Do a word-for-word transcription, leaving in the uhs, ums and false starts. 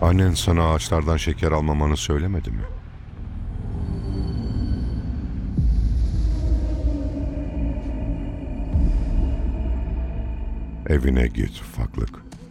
Annen sana ağaçlardan şeker almamanı söylemedi mi? Evine git ufaklık.